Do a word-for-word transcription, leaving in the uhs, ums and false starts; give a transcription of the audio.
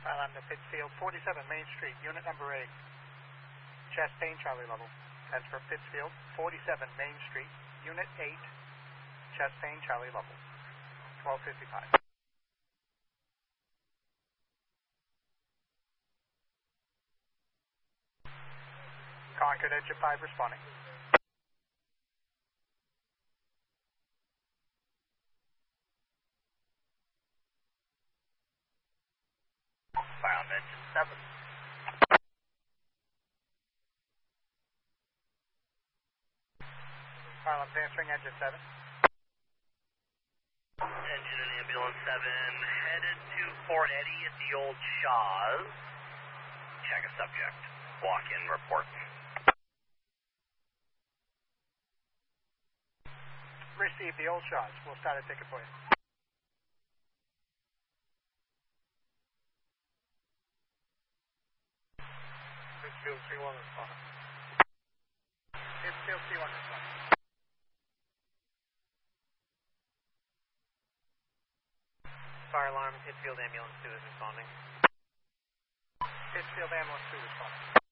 Fire alarm to Pittsfield, forty-seven Main Street, unit number eight. Chest pain, Charlie level. That's for Pittsfield, forty-seven Main Street, unit eight. Chest pain, Charlie level. twelve fifty-five. Concord, Edge five responding. Fire on engine seven. Fire alarm answering engine seven. Engine and ambulance seven headed to Fort Eddy at the old Shaw's. Check a subject. Walk in report. Receive the old Shaw's. We'll start a ticket for you. Pittsfield C one responding. Pittsfield C one responding. Fire alarm, Pittsfield ambulance two is responding. Pittsfield ambulance two responding.